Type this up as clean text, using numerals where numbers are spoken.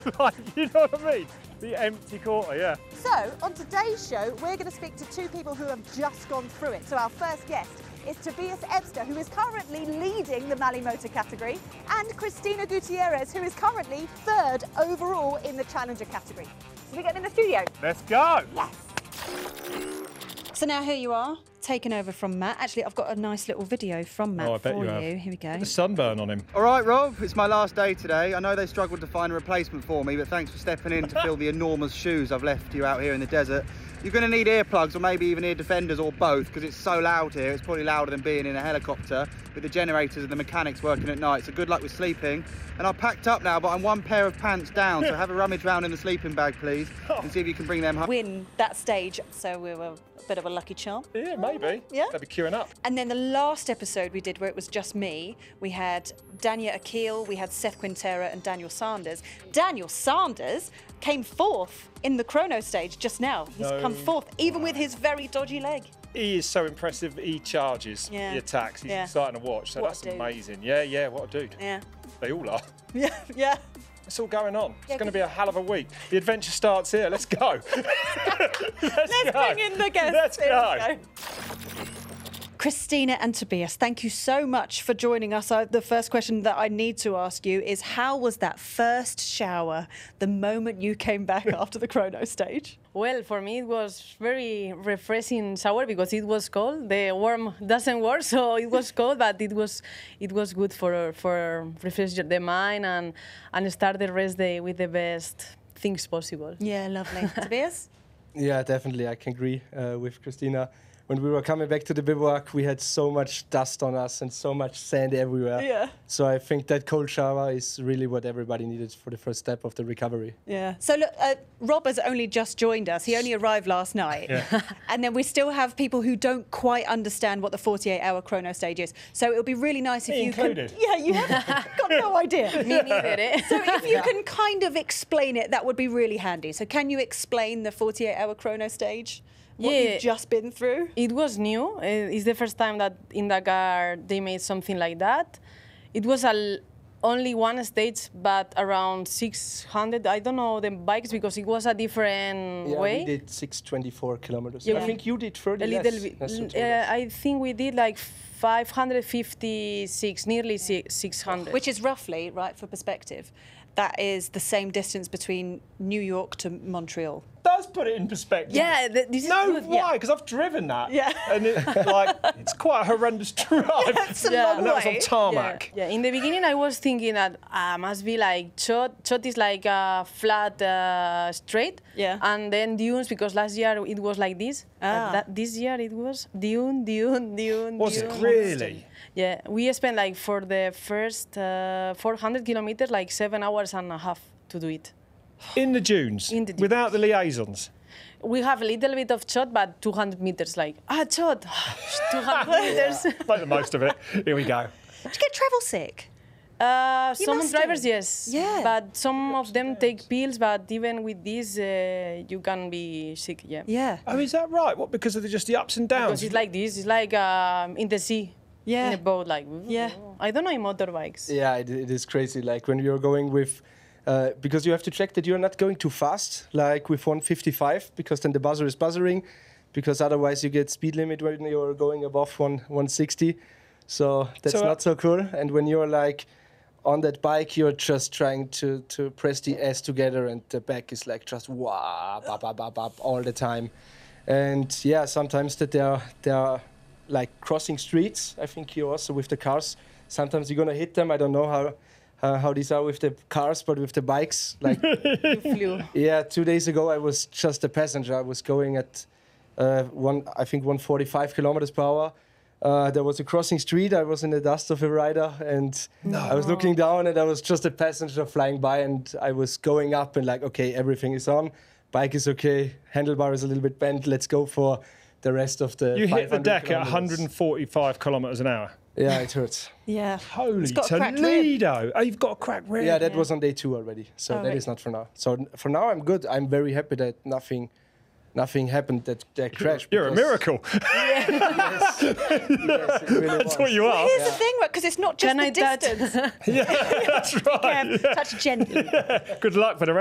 Like, you know what I mean? The empty quarter, yeah. So, on today's show, we're going to speak to two people who have just gone through it. So our first guest is Tobias Ebster, who is currently leading the Mali Motor category, and Cristina Gutierrez, who is currently third overall in the Challenger category. So we get them in the studio. Let's go. Yes. So now here you are, taken over from Matt. Actually, I've got a nice little video from Matt for you. Here we go. The sunburn on him. All right, Rob, it's my last day today. I know they struggled to find a replacement for me, but thanks for stepping in to fill the enormous shoes I've left you out here in the desert. You're going to need earplugs or maybe even ear defenders or both because it's so loud here. It's probably louder than being in a helicopter with the generators and the mechanics working at night. So good luck with sleeping. And I've packed up now, but I'm one pair of pants down. So have a rummage round in the sleeping bag, please, and see if you can bring them home. Win that stage, so we were a bit of a lucky charm. Yeah, maybe. Yeah. They'll be queuing up. And then the last episode we did, where it was just me, we had Dania Akil, we had Seth Quintera and Daniel Sanders. Daniel Sanders came fourth in the chrono stage just now. He's come fourth, even with his very dodgy leg. He is so impressive. He charges. Yeah. He attacks. He's Yeah. exciting to watch. So What a that's dude. amazing. Yeah, what a dude. Yeah. They all are. Yeah, yeah. It's all going on. Yeah, It's going to be a hell of a week. The adventure starts here. Let's go. Let's Bring in the guests. Let's Here go. we Cristina and Tobias, thank you so much for joining us. The first question that I need to ask you is, how was that first shower the moment you came back after the chrono stage? Well, for me it was very refreshing shower because it was cold. The warm doesn't work, so it was cold, but it was good for refresh the mind and start the rest day with the best things possible. Yeah, lovely. Tobias? Yeah, definitely. I can agree with Christina. When we were coming back to the bivouac, we had so much dust on us and so much sand everywhere. Yeah. So I think that cold shower is really what everybody needed for the first step of the recovery. Yeah. So look, Rob has only just joined us. He only arrived last night. Yeah. And then we still have people who don't quite understand what the 48-hour chrono stage is. So it would be really nice if Me you included. could... Yeah, you have got no idea. Me neither. Eh? So if you can kind of explain it, that would be really handy. So can you explain the 48-hour chrono stage? What you've just been through? It was new. It's the first time that in Dakar they made something like that. It was only one stage, but around 600. I don't know the bikes because it was a different way. We did 624 kilometers. Yeah. I think you did 30 A less. little bit. That's what it was. I think we did like 556, nearly 600. Which is roughly, right, for perspective, that is the same distance between New York to Montreal. Does put it in perspective. Yeah, this is No, good. why? Because I've driven that. Yeah. And it's quite a horrendous drive. It's a long And that was on way. tarmac. Yeah, in the beginning I was thinking that must be like Chot is like a flat straight. Yeah. And then dunes, because last year it was like this. This year it was dune. Was dune. it really? Yeah, we spent like for the first 400 kilometers, like 7 hours and a half to do it. In the dunes? In the dunes. Without the liaisons? We have a little bit of shot, but 200 meters, like, shot, 200 meters. Make the most of it. Here we go. Did you get travel sick? Some must drivers, do. yes. Yeah. But some of them take pills, but even with this, you can be sick, yeah. Yeah. Oh, is that right? What, because of just the ups and downs? Because it's like this, it's like in the sea. Yeah. In a boat, like, Yeah. I don't know in motorbikes. Yeah, it is crazy. Like when you're going with, because you have to check that you're not going too fast, like with 155, because then the buzzer is buzzering, because otherwise you get speed limit when you're going above 160. So that's not so cool. And when you're like on that bike, you're just trying to press the S together, and the back is like just wah, bop, bop, bop, bop, all the time. And yeah, sometimes that they are like crossing streets. I think you also with the cars. Sometimes you're gonna hit them. I don't know how these are with the cars, but with the bikes, like You flew. yeah. 2 days ago, I was just a passenger. I was going at 145 kilometers per hour. There was a crossing street. I was in the dust of a rider, and I was looking down, and I was just a passenger flying by, and I was going up and like, okay, everything is on. Bike is okay. Handlebar is a little bit bent. Let's go for the rest of the. You hit the 500 deck at kilometers. 145 kilometres an hour. Yeah, it hurts. Yeah. Holy It's got a cracked rib. Toledo. Oh, you've got a cracked rib. Yeah, that was on day 2 already. So Oh, that right. is not for now. So for now, I'm good. I'm very happy that nothing nothing happened that crash. You're a miracle. Yes, it really That's was. what you are. Here's the thing, because it's not just Can the I touch? distance. Yeah, that's right. Touch gently. Good luck for the